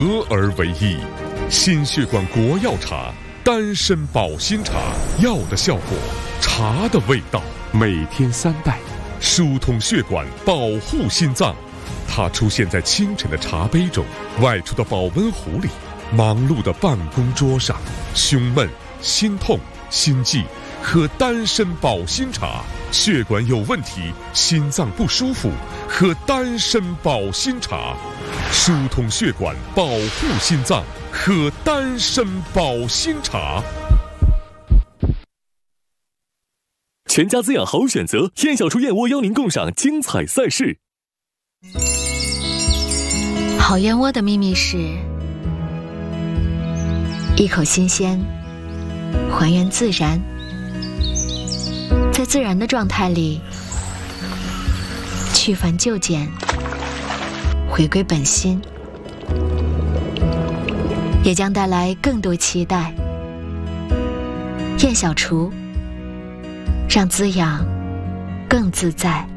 合而为一。心血管国药茶，丹参保心茶，药的效果，茶的味道。每天3袋，疏通血管，保护心脏。它出现在清晨的茶杯中，外出的保温壶里，忙碌的办公桌上。胸闷、心痛、心悸，喝丹参保心茶。血管有问题，心脏不舒服，喝丹参保心茶。疏通血管，保护心脏，喝丹参保心茶。 全家滋养好选择，燕小厨燕窝邀您共赏精彩赛事。 好燕窝的秘密是一口新鲜，还原自然，在自然的状态里去繁就简，回归本心，也将带来更多期待。燕小厨，让滋养更自在。